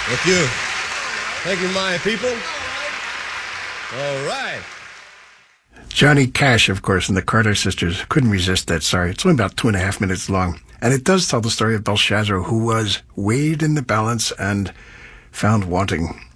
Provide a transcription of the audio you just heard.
Thank you. Thank you, my people. All right. Johnny Cash, of course, and the Carter sisters couldn't resist that song. It's only about 2.5 minutes long. And it does tell the story of Belshazzar, who was weighed in the balance and found wanting.